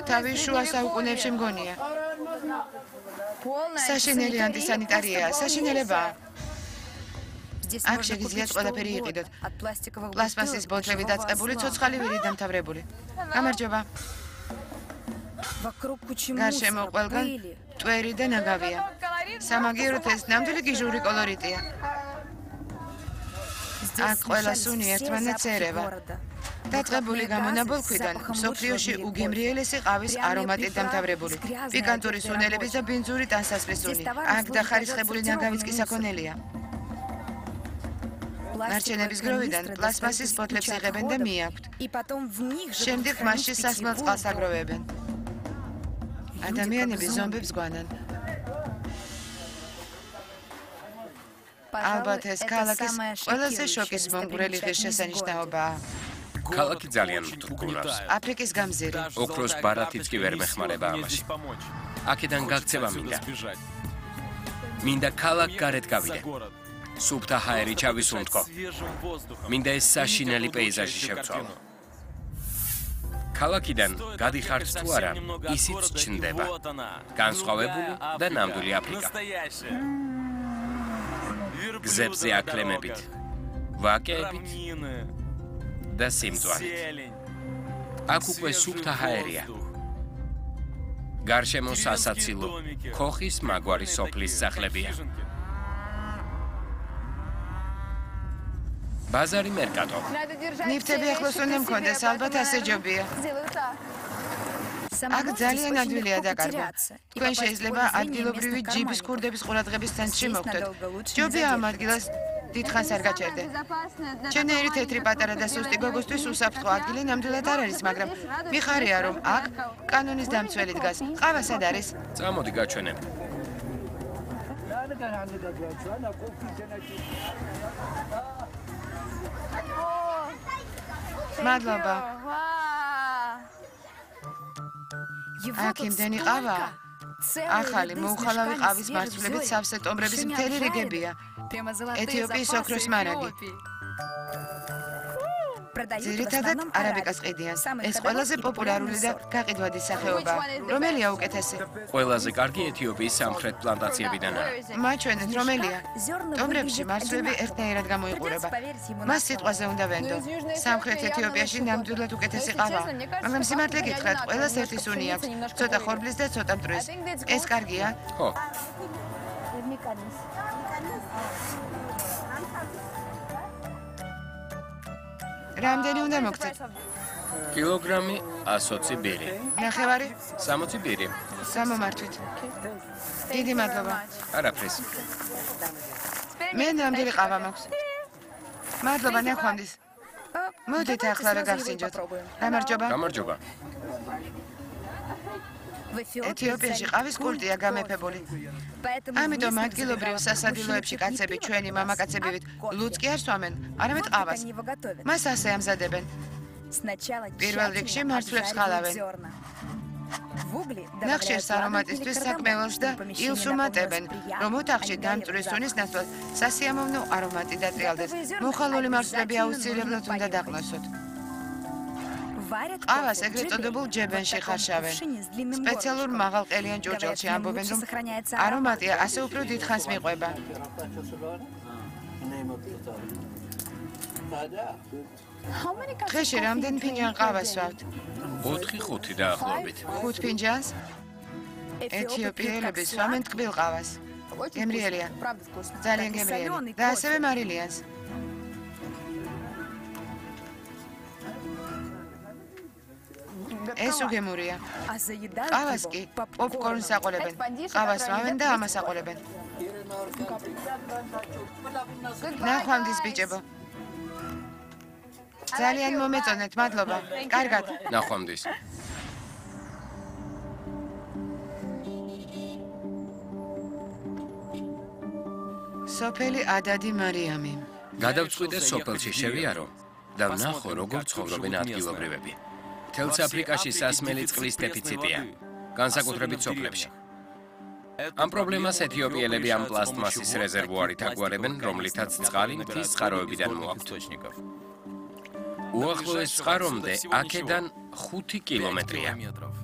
თავის შუა საუკუნეებში მგონია. საშინელი ანტისანიტარია, საშინელებაა. აქ შეგიძლიათ ყველაფერი იყიდოთ. პლასმასის ბოთლები დაწყებული, ცოცხალი ვირი დამთავრებული. გამარჯობა. გარშემო ყველგან ტვერი და ნაგავია. სამაგიეროდ ეს ნამდვილი გიჟური კოლორიტია. აქ ყველა სუნი ერთმანეთს ერევა. დაწყებული გამონაბოლქვიდან მსოფლიოში უგემრიელესი ყავის არომატით დამთავრებული. პიკანტური სუნელების და ბინძური ტანსაცმლის სუნი. აქ დახარისხებული ნაგავიც კი საქონელია. ნარჩენების გროვიდან პლასმასის ბოთლებს იღებენ და მიაქვთ. შემდეგ მასში სასმელ წყალს აგროვებენ. ადამიანები ზომბებს გვანან. ალბათ ეს ქალაქის ყველაზე შოკის მომგვრელი ღირსშესანიშნაობაა. ქალაქი ძალიან მტკვრავს. აფრიკის გამზირი. ოქროს ბარათიც კი ვერ მეხმარება ამაში. აქედან გაქცევა მინდა. მინდა ქალაქ გარეთ გავიდე. სუფთა ჰაერი ჩავისუნთქო. მინდა ეს საშინელი პეიზაჟი შევცვალო. ქალაქიდან გადიხართ თუ არა, ისიც ჩნდება. განსხვავებული და ნამდვილი აფრიკა. გზებზე აკლემებით, ვაკეებით და სიმწვანით. აქ უკვე სუფთა ჰაერია. გარშემო სასაცილო, ქოხის მაგვარი სოფლის სახლებია. ბაზარი მერკატო. ნივთები ახლოს უნდა მქონდეს, ალბათ ასე ჯობია. აქ ძალიან ადვილია დაკარგვა. თქვენ შეიძლება ადგილობრივი ჯიბის ქურდების ყურადღების ცენტრში მოხვდეთ. ჯობია ამ ადგილას დიდხანს არ გაჩერდე. ჩემნაირი თეთრი პატარა და სუსტი გოგოსთვის უსაფრთხო ადგილი ნამდვილად არ არის, მაგრამ მიხარია რომ აქ კანონის დამცველი დგას. ყავა სად არის? წამოდი გაჩვენებ. მადლობა. აქ იმდენი ყავაა. ახალი მოუხალავი ყავის მარცვლებით სავსე ტომბრების მთელი რიგებია. ეთიოპიის ოქროს მარაგი. ძირითადად არაბიკას ყიდიან. ეს ყველაზე პოპულარული და გაყიდვადი სახეობაა. რომელია უკეთესი? ყველაზე კარგი ეთიოპიის სამხრეთ პლანტაციებიდანაა. მაჩვენეთ რომელია? ტომბრებში მარცვლები ერთნაირად გამოიყურება. მას სიტყვაზე უნდა ვენდო. სამხრეთ ეთიოპიაში ნამდვილად უკეთესი ყავაა. მაგრამ სიმართლე გითხრათ, ყველას ერთი სუნი აქვს. ცოტა ხორბლის და ცოტა მტვრის. ეს კარგია? ხო. რამდენი უნდა მოგცეთ? კილოგრამი 120 ბირი. ნახევარი? 60 ბირი. სამომართვით. დიდი მადლობა. არაფრის. მე ნამდვილი ყავა მაქვს. მადლობა ნახვამდის. მოდით ახლა რა გავსინჯოთ. გამარჯობა. გამარჯობა. ეთიოპიაში ყავის კულტია გამეფებული. ამიტომ ადგილობრივ სასადილოებში კაცები ჩვენი მამაკაცები ვით ლუწ კი არ სვამენ, არამედ ყავას. მას ასე ამზადებენ. პირველ რიგში მარცვლებს ხალავენ. ნახშირს არომატისთვის საკმეველს და ილს უმატებენ, რომ ოთახში დამწვრის სუნის ნაცვლად სასიამოვნო არომატი დატრიალდეს. მოხალული მარცვლები აუცილებლად უნდა დაყნოსოთ. ყავას ეგრეთ წოდებულ ჯებენში ხარშავენ. სპეციალურ მაღალყელიან ჭურჭელში ამბობენ, რომ არომატია ასე უფრო დიდხანს მიყვება. დღეში რამდენი ფინჯან ყავას ვსვავთ? 4-5 დაახლოებით. 5 ფინჯანს? ეთიოპიელები სვამენ ტკბილ ყავას. გემრიელია. ძალიან გემრიელი. და ასევე მარილიანს. ეს უგემურია. ყავას კი პოპკორნს აყოლებენ. ყავას სვამენ და ამას აყოლებენ. ნახვამდის ბიჭებო. ძალიან მომეწონეთ, მადლობა. კარგად. ნახვამდის. სოფელი ადადი მარიამი. გადავწყვიტე სოფელში შევიარო და ვნახო როგორ ცხოვრობენ ადგილობრივები. მთელს აფრიკაში სასმელი წყლის დეფიციტია, განსაკუთრებით სოფლებში. ამ პრობლემას ეთიოპიელები ამ პლასტმასის რეზერვუარით აგვარებენ, რომლითაც წყალი მთის წყაროებიდან მოაქვთ. უახლოეს წყარომდე აქედან 5 კილომეტრია.